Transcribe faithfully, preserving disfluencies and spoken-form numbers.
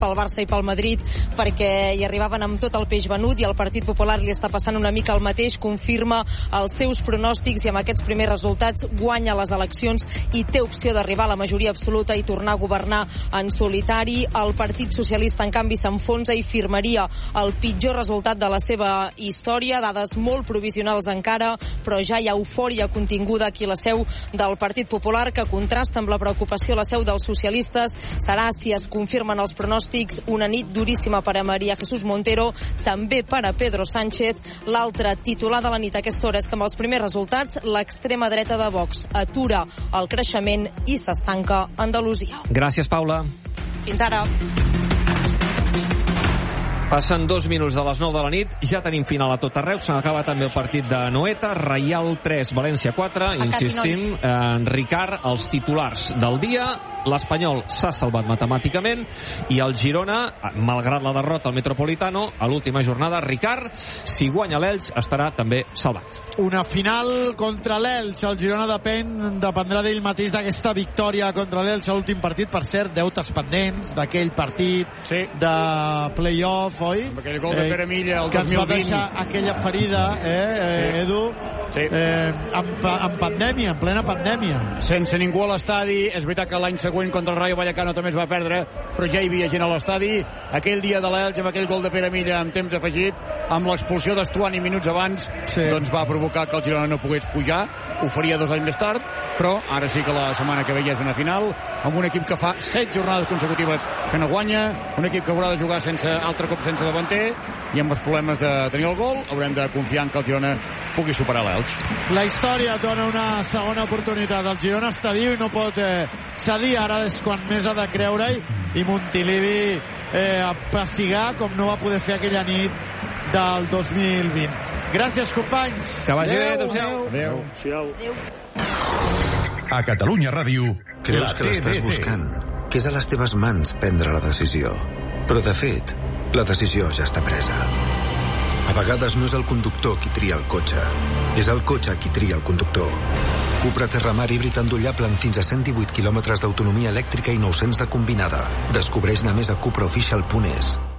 pel Barça i pel Madrid, perquè hi arribaven amb tot el peix venut i el Partit Popular li està passant una mica el mateix, confirma els seus pronòstics i amb aquests primers resultats guanya les eleccions i té opció d'arribar a la majoria absoluta i tornar a governar en solitari. El Partit Socialista, en canvi, s'enfonsa i firmaria el pitjor resultat de la seva història, dades molt provisionals encara, però ja hi ha eufòria continguda aquí a la seu del Partit Popular, que contrasta amb la preocupació a la seu dels socialistes. Serà, si es confirmen els pronòstics, una nit duríssima per a María Jesús Montero, també per a Pedro Sánchez. L'altre titular de la nit a aquesta hora és que amb els primers resultats l'extrema dreta de Vox atura el creixement i s'estanca a Andalusia. Gràcies, Paula. Fins ara. Passen dos minuts de les nou de la nit, ja tenim final a tot arreu, se n'acaba també el partit de Noeta, Reial tres, València quatre, insistim, en Ricard, els titulars del dia. L'Espanyol s'ha salvat matemàticament i el Girona, malgrat la derrota al Metropolitano, a l'última jornada, Ricard, si guanya l'Elx, estarà també salvat. Una final contra l'Elx. El Girona depèn, dependrà d'ell mateix d'aquesta victòria contra l'Elx a l'últim partit. Per cert, deutes pendents d'aquell partit sí. de play-off, oi? Amb aquell gol de Pere Milla el que dos mil vint. Que ens va deixar aquella ferida, eh, sí. Edu? Sí. Eh, en, en pandèmia, en plena pandèmia. Sense ningú a l'estadi. És veritat que l'any següent contra el Rayo Vallecano també es va perdre, però ja hi havia gent a l'estadi. Aquell dia de l'Elx, amb aquell gol de Pere Milla amb temps afegit, amb l'expulsió d'Estuani minuts abans, sí. doncs va provocar que el Girona no pogués pujar. Ho faria dos anys més tard, però ara sí que la setmana que ve ja és una final, amb un equip que fa set jornades consecutives que no guanya, un equip que haurà de jugar sense altre cop sense davanter, i amb els problemes de tenir el gol haurem de confiar en que el Girona pugui superar l'Elx. La història dona una segona oportunitat. El Girona està viu i no pot eh, cedir. Ara és quan més ha de creure-hi, i Montilivi eh, a passigar com no va poder fer aquella nit del dos mil vint. Gràcies, companys. Que vagi bé. Adéu-siau. Adéu. Adéu. A Catalunya Ràdio. Creus que l'estàs buscant, que és a les teves mans prendre la decisió. Però, de fet, la decisió ja està presa. A vegades no és el conductor qui tria el cotxe, és el cotxe qui tria el conductor. Cupra Terramar híbrid endollable amb fins a cent divuit quilòmetres d'autonomia elèctrica i nou-cents de combinada. Descobreix-ne més a cupra official punt es.